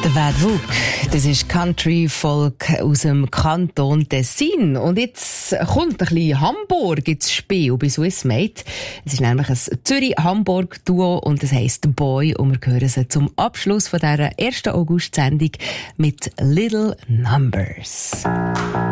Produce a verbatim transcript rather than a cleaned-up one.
Bad Book, das ist Country-Folk aus dem Kanton Tessin. Und jetzt kommt ein bisschen Hamburg ins Spiel bei Swissmate. Es ist nämlich ein Zürich-Hamburg-Duo und es heisst The Boy. Und wir hören sie zum Abschluss von dieser ersten August-Sendung mit Little Numbers.